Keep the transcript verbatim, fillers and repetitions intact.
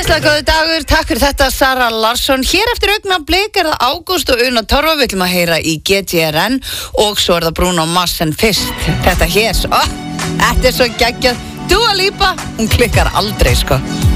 Ógeðslega góður dagur, takk fyrir þetta Sara Larsson. Hér eftir augnablik er það Ágúst og Una Torfa. Við ætlum að heyra í G T R N og svo er það Bruno Mars en fyrst. Þetta hér, ó, þetta er svo geggjað. Dua Lipa, hún klikkar aldrei sko.